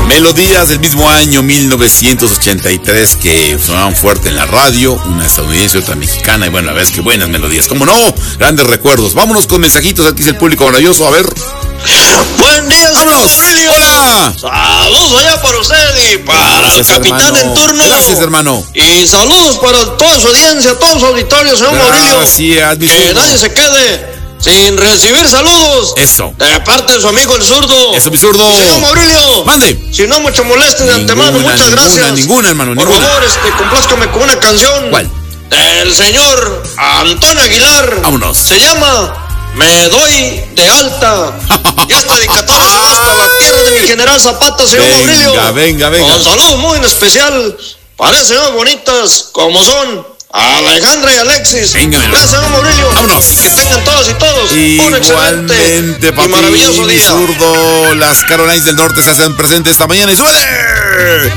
Melodías del mismo año 1983 que sonaban fuerte en la radio, una estadounidense, otra mexicana, y bueno, la verdad es que buenas melodías, ¿cómo no? Grandes recuerdos. Vámonos con mensajitos, aquí dice el público maravilloso, a ver. Buen día, ¡vámonos! Aurelio. ¡Hola! Saludos allá para usted y para Gracias, el capitán hermano. en turno. Gracias, hermano. Y saludos para toda su audiencia, todos sus auditorios, señor Aurelio. Gracias, mi Que zurdo. nadie se quede sin recibir saludos. Eso. De parte de su amigo el zurdo. Eso, mi zurdo. Señor Aurelio. Mande. Si no mucho moleste de antemano, muchas gracias. Ninguna, hermano, Por ninguna. favor, complázcame con una canción. ¿Cuál? Del señor Antonio Aguilar. Vámonos. Se llama Me Doy de Alta. Y esta dedicatoria se va hasta la tierra de mi general Zapata, señor Aurelio. Venga. Con saludos muy en especial para esas señoras bonitas como son Alejandra y Alexis. Venga, gracias, señor Aurelio. Vámonos. Y que tengan todas y todos un excelente Igualmente, papi, y maravilloso mi día. zurdo. Las Carolinas del Norte se hacen presentes esta mañana y ¡súbele!